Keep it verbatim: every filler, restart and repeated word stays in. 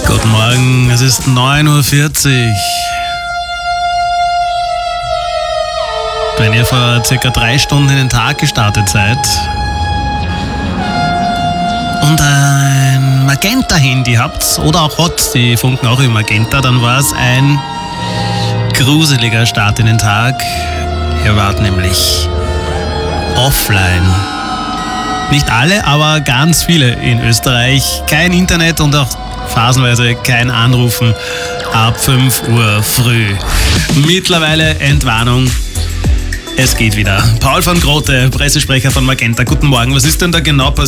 Guten Morgen, es ist neun Uhr vierzig. Wenn ihr vor circa drei Stunden in den Tag gestartet seid und ein Magenta-Handy habt oder auch Hot, die funken auch über Magenta, dann war es ein gruseliger Start in den Tag. Ihr wart nämlich offline. Nicht alle, aber ganz viele in Österreich. Kein Internet und auch phasenweise kein Anrufen ab fünf Uhr früh. Mittlerweile Entwarnung. Es geht wieder. Paul van Groote, Pressesprecher von Magenta. Guten Morgen. Was ist denn da genau passiert?